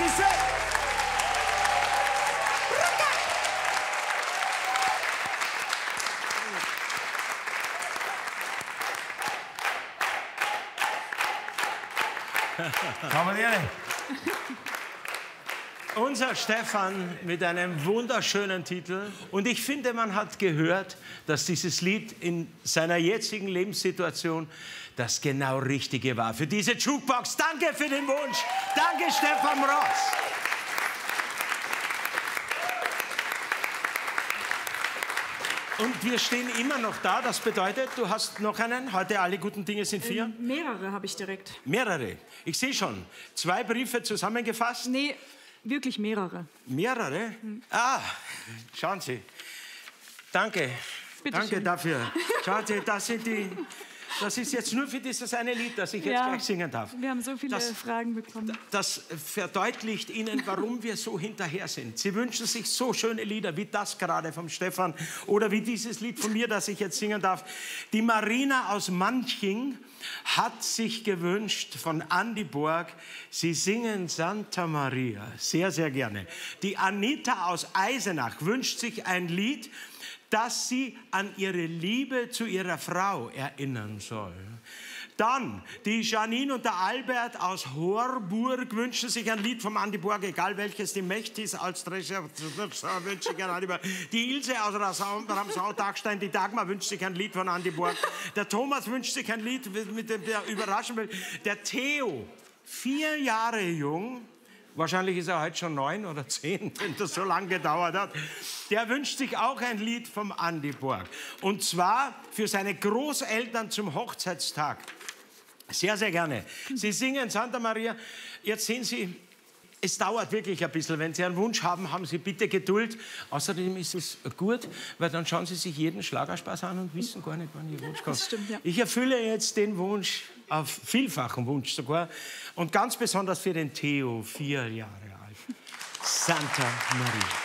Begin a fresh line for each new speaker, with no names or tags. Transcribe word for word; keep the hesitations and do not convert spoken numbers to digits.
siehst du?
Kavaliere.
Unser Stefan mit einem wunderschönen Titel. Und ich finde, man hat gehört, dass dieses Lied in seiner jetzigen Lebenssituation das genau Richtige war. Für diese Jukebox, danke für den Wunsch. Danke, Stefan Ross. Und wir stehen immer noch da. Das bedeutet, du hast noch einen. Heute alle guten Dinge sind vier.
Ähm, mehrere habe ich direkt.
Mehrere. Ich sehe schon. Zwei Briefe zusammengefasst.
Nee, wirklich mehrere.
Mehrere? Hm. Ah, schauen Sie. Danke.
Bitte
Danke
schön.
dafür. Schauen Sie, das sind die. Das ist jetzt nur für dieses eine Lied, das ich jetzt
Ja,
gleich singen darf.
Wir haben so viele
das,
Fragen bekommen.
Das verdeutlicht Ihnen, warum wir so hinterher sind. Sie wünschen sich so schöne Lieder wie das gerade vom Stefan oder wie dieses Lied von mir, das ich jetzt singen darf. Die Marina aus Manching hat sich gewünscht von Andy Borg, Sie singen Santa Maria. Sehr, sehr gerne. Die Anita aus Eisenach wünscht sich ein Lied, dass sie an ihre Liebe zu ihrer Frau erinnern soll. Dann die Janine und der Albert aus Horburg wünschen sich ein Lied vom Andy Borg, egal welches, die Mechtis als Drescher wünsche ich ein Andy Borg. Die Ilse aus Ramsau-Dagstein, die Dagmar wünscht sich ein Lied von Andy Borg. Der Thomas wünscht sich ein Lied, mit dem der überraschen will. Der Theo, vier Jahre jung, wahrscheinlich ist er heute schon neun oder zehn, wenn das so lange gedauert hat. Der wünscht sich auch ein Lied vom Andy Borg. Und zwar für seine Großeltern zum Hochzeitstag. Sehr, sehr gerne. Sie singen Santa Maria. Jetzt sehen Sie, es dauert wirklich ein bisschen. Wenn Sie einen Wunsch haben, haben Sie bitte Geduld. Außerdem ist es gut, weil dann schauen Sie sich jeden Schlagerspaß an und wissen gar nicht, wann Ihr Wunsch kommt.
Das stimmt, ja.
Ich erfülle jetzt den Wunsch, auf vielfachen Wunsch sogar. Und ganz besonders für den Theo, vier Jahre alt. Santa Maria.